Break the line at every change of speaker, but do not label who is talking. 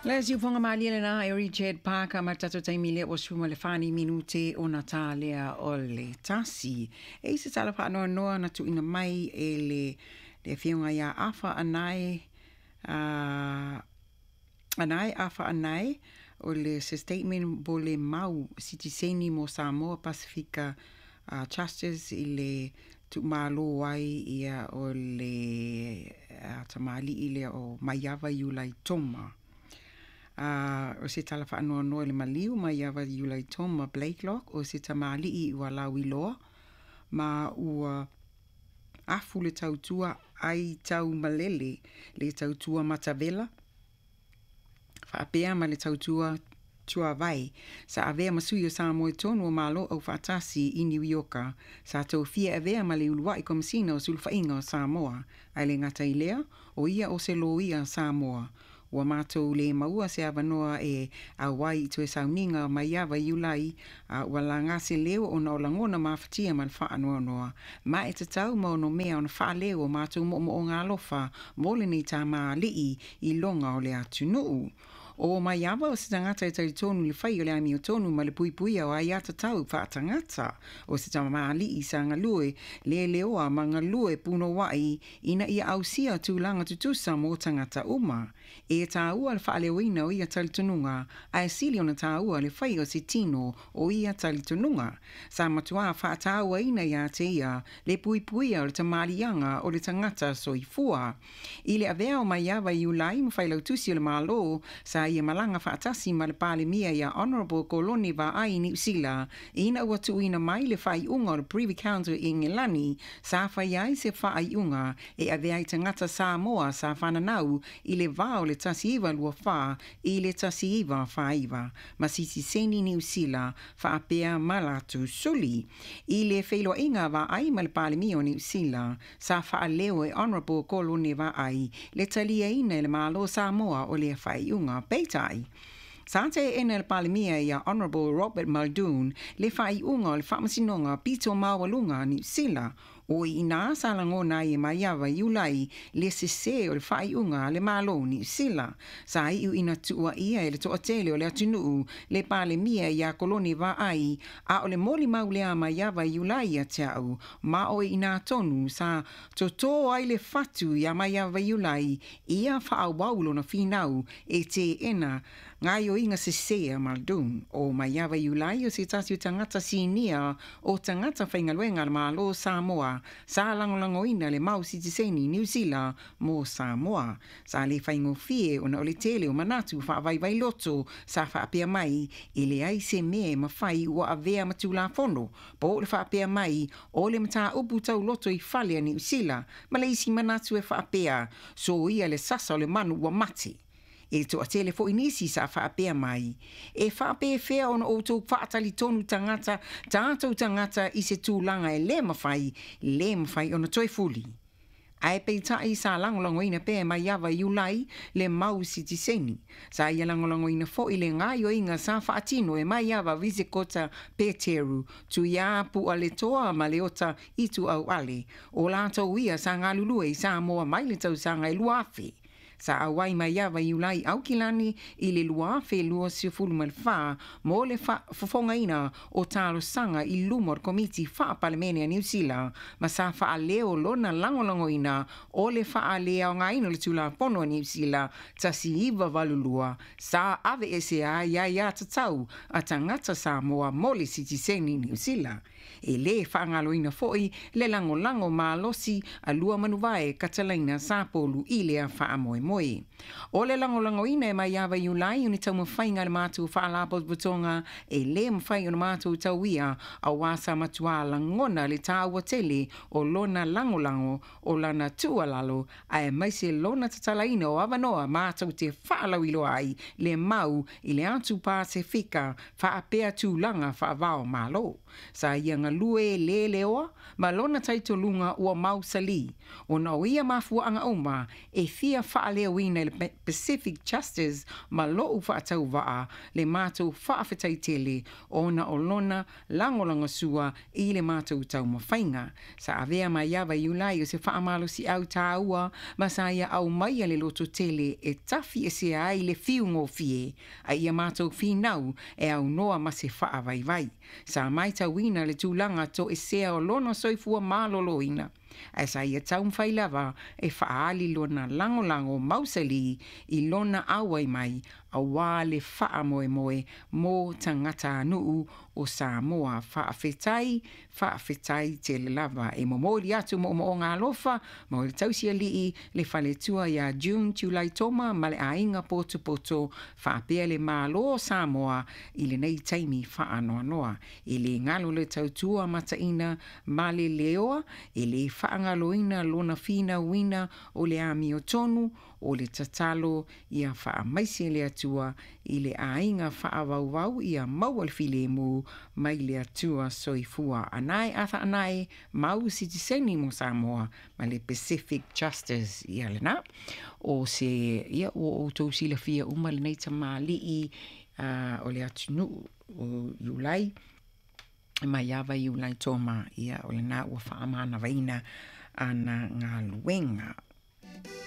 Les you fonga malia na Richard Parker matato taimile o suma le fani minute o Natalia o le tasi. E se tala pa no na tu ina mai e le fiunga ya afa anai afa anai o le se statement bo le mau sitiseni mo Samoa Pacifica Justice i le tu malo wai ia o le tamali ile o Maiava Yulai Toma. O se tala wha anō anō le maliu mai awa Yulai Toma Blakelock o se tamali i ua lawi loa ma ua afu le tautua ai tau malele le tautua matavela whaapea ma le tautua tua vai sa avea masui o Samoa tonu o malo au whaatasi i New Yorka sa tau fia avea ma le ulua i komisina o sulwhainga o Samoa ai le ngata i lea o ia o se lo ia Samoa ua mātou le maua se avanoa e awai i tue sauninga mai awa Iulai ua la ngase leo o na o langona mawhatia man wha anoa noa. Ma e te tau ma ono mea on wha leo o mātou mo o ngā lofa mole ni tā maa lii i longa o le atu nuu. O mai awa o se tangata e tau tonu le whai o le ami o tonu ma le pui pui au ai ata tau wha tangata o se tamali i sa ngalue le leoa ma ngalue puno wai ina ia au sia tūlanga tutusa mo tangata uma. E tā ua le wha leoina o ia tali tununga a e sili o na tā ua le whai o se tino o ia tali tununga. Sa matua wha tā ua ina ia te ia le pui pui au le tamalianga o le tangata soifua. I le avea o mai awa Iulai mo whai lautusi o le malo sa ia malanga whaatasi ma le pāle mia ia Honourable Koloni wa ai ni usila ina ua tuina mai le whai unga o le Privy Council i Ngilani sa whai ai se whai unga e avea i tangata Samoa sa whananau i le vao le tasi iwa lua wha i le tasi iwa whaiva ma sisi seni ni usila whaapea malatu suli i le whailo inga wa ai ma le pāle mia o ni usila sa wha leo e Honourable Koloni wa ai le talia ina le malo Samoa o le whai unga peitai. Sante ena le palemia ia Honourable Robert Muldoon le whai unga le whamasinonga pito mawalunga ni sila o i nā salangona i mai awa Iulai le sese o le whai unga le malo ni sila. Sa iu ina tua ia e le toa tele o le atunuu le palemia ia Koloni wa ai a o le moli mau lea mai awa Iulai a teau ma o i nā tonu sa toto ai le fatu ia mai awa Iulai ia wha waulo na finau e te ena ngai o inga sesea Muldoon o mai awa Iulai o se tasi o tangata sinia o tangata whaingaluenga le malo Samoa sa langolangoina le mau sitiseni New Zealand mo Samoa. Sa le whaingo fie o na o le tele o manatu whaavai loto sa whaapea mai i le ai se me ma whai ua avea matula fono po le whaapea mai o le mata upu tau loto i whalea New Zealand ma le isi manatu e whaapea so ia le sasa o le manu ua mati. E to a telefo inisi sa whaapea mai. E whaapea whea ona outou whaatali tonu tangata, tātou tangata i se tūlanga e le mawhai ona toi fuli. Ai peitai sa langolangoina pē mai awa Iulai le mau sitiseni. Sa ia langolangoina fo i le ngai o inga sa whaatino e mai awa Vizekota Peteru tu ia pu ale toa ma le ota i tu au ale. O lātou ia sa ngalulue i sa moa mai le tau sa ngai luafe. Sa awai mai awa Iulai au kilani i le lua fe lua siofulu mal wha mo le fofonga ina o talo sanga i lumor komiti wha palemene a New Zealand ma sa wha leo lona langolango ina o le wha lea o ngā ino le tula pono a New Zealand ta si iwa valulua sa ave ese a ia tatau a tangata Samoa mo le sitiseni New Zealand. E le whaangaloina foi le langolango malosi a lua manuwae katalaina sa polu i lea wha moe moe. O le langolangoina e mai awa Iulai uni tau mawhainga le mātou whaalapos butonga e le mawhai o na mātou tau ia a wasa matua langona le tāua tele o lona langolango o lana tualalo a e maise lona tatalaina o avanoa mātou te whaalawilo ai le mau i le atu Pasifika whaapea tūlanga whaavao malo. Sa ia ngalue le leoa ma lona taitolunga ua mau sali. O na o ia mafua anga uma e fia wha lea wina le Pacific Justice ma lo'u whaatau waa le mātou whaafetai tele o na olona langolanga sua i le mātou tau mawhainga. Sa avea mai awa iulai o se whaamalo si au tāua ma sa ia au mai le loto tele e tafi e se ai le fiungo fie a ia mātou finau e au noa ma se whaavaivai. Sa mai tauina le tūlanga to e sea o lono soifua maloloina. Ai sa ia tau mwhailawa e whaali lona langolango mausali i lona awai mai a wā le wha moe moe mō tangata anuu o Samoa whaafetai te le lava e momori atu mo o ngā lofa mo le tausia lii le whale tua ia June, July toma ma le ainga poto poto whaapea le mālo Samoa i le nei taimi whaanoa noa i le ngalo le tautua mataina ma le leoa i le whaangaloina lona fina wina o le ami o tonu o le tatalo ia whaamaisi le atua i le ainga whaavauwau ia maua le filemu mai le atua soifua anai atha anai mau sitiseni mo Samoa ma le Pacific Justice ia le na o se ia o tausila fia uma le neita maalii o le atunu o Iulai mai ava Iulai toma ia o le na ua whaamana vaina ana ngā luenga.